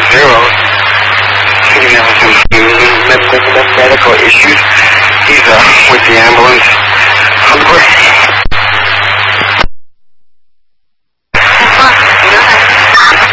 Thinking there was some medical issues. He's with the ambulance. On the way.